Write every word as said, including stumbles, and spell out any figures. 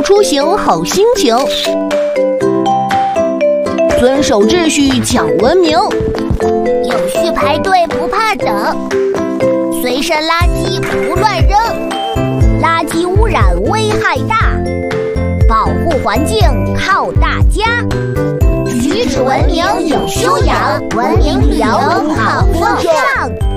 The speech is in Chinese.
出行好心情。遵守秩序讲文明， 有序排队不怕等，随身垃圾不乱扔，垃圾污染危害大，保护环境靠大家。举止文明有修养，文明旅游好风尚。